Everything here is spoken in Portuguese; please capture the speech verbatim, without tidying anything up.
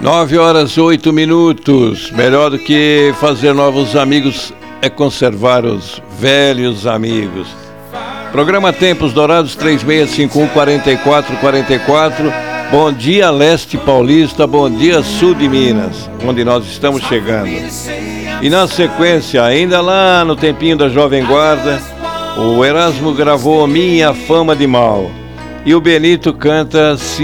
Nove horas, oito minutos. Melhor do que fazer novos amigos é conservar os velhos amigos. Programa Tempos Dourados, três seis cinco um, quatro quatro quatro quatro. Bom dia, Leste Paulista. Bom dia, Sul de Minas, onde nós estamos chegando. E na sequência, ainda lá no tempinho da Jovem Guarda, o Erasmo gravou Minha Fama de Mal. E o Benito canta